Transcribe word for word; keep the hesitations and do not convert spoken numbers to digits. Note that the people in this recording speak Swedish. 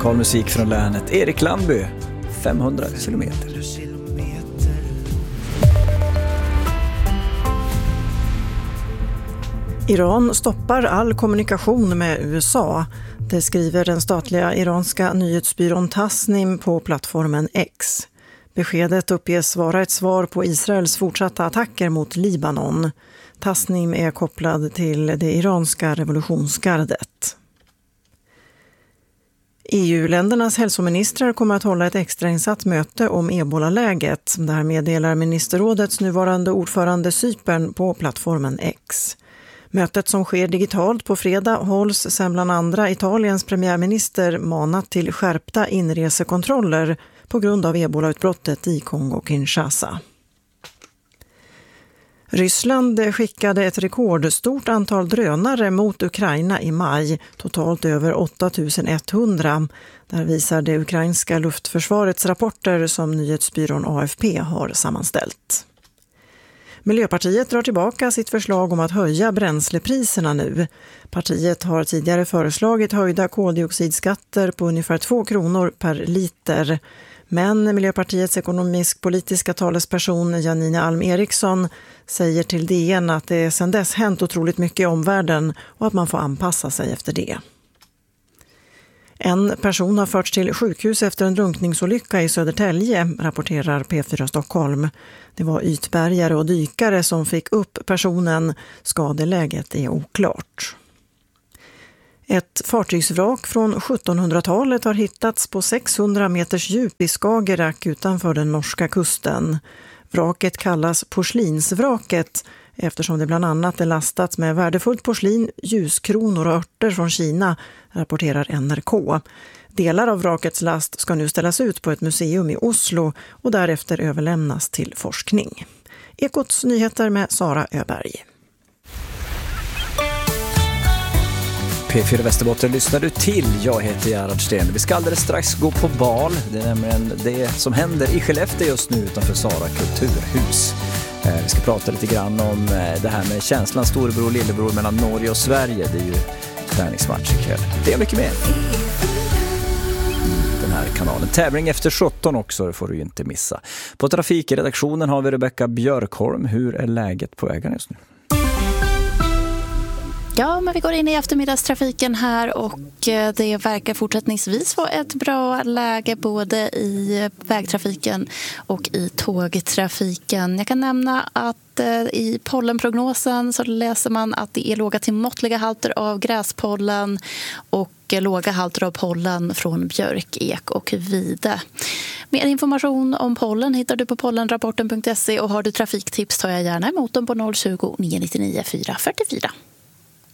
lokal musik från länet. Erik Landby, femhundra kilometer. Iran stoppar all kommunikation med U S A. Det skriver den statliga iranska nyhetsbyrån Tasnim på plattformen X. Beskedet uppges vara ett svar på Israels fortsatta attacker mot Libanon. Tasnim är kopplad till det iranska revolutionsgardet. E U-ländernas hälsoministrar kommer att hålla ett extrainsatt möte om ebola-läget. Där meddelar ministerrådets nuvarande ordförande Cypern på plattformen X. Mötet som sker digitalt på fredag hålls sedan bland andra Italiens premiärminister manat till skärpta inresekontroller på grund av ebolautbrottet i Kongo-Kinshasa. Ryssland skickade ett rekordstort antal drönare mot Ukraina i maj, totalt över åtta tusen etthundra. Där visar det ukrainska luftförsvarets rapporter som nyhetsbyrån A F P har sammanställt. Miljöpartiet drar tillbaka sitt förslag om att höja bränslepriserna nu. Partiet har tidigare föreslagit höjda koldioxidskatter på ungefär två kronor per liter. Men Miljöpartiets ekonomisk-politiska talesperson Janine Alm Eriksson säger till D N att det sedan dess hänt otroligt mycket i omvärlden och att man får anpassa sig efter det. En person har förts till sjukhus efter en drunkningsolycka i Södertälje, rapporterar P fyra Stockholm. Det var ytbärgare och dykare som fick upp personen. Skadeläget är oklart. Ett fartygsvrak från sjuttonhundratalet har hittats på sexhundra meters djup i Skagerrak utanför den norska kusten. Vraket kallas porslinsvraket eftersom det bland annat är lastat med värdefullt porslin, ljuskronor och örter från Kina, rapporterar N R K. Delar av vrakets last ska nu ställas ut på ett museum i Oslo och därefter överlämnas till forskning. Ekots nyheter med Sara Öberg. P fyra Västerbotten lyssnar du till. Jag heter Gerhard Sten. Vi ska alldeles strax gå på bal. Det är nämligen det som händer i Skellefteå just nu utanför Sara kulturhus. Vi ska prata lite grann om det här med känslan storebror och lillebror mellan Norge och Sverige. Det är ju träningsmatch ikväll. Det är mycket mer. Den här kanalen. Tävling efter sjutton också, det får du ju inte missa. På trafikredaktionen har vi Rebecka Björkholm. Hur är läget på vägarna just nu? Ja, men vi går in i eftermiddagstrafiken här och det verkar fortsättningsvis vara ett bra läge både i vägtrafiken och i tågtrafiken. Jag kan nämna att i pollenprognosen så läser man att det är låga till måttliga halter av gräspollen och låga halter av pollen från björk, ek och vide. Mer information om pollen hittar du på pollenrapporten punkt se och har du trafiktips tar jag gärna emot dem på noll tjugo, nio nio nio, fyra fyra fyra.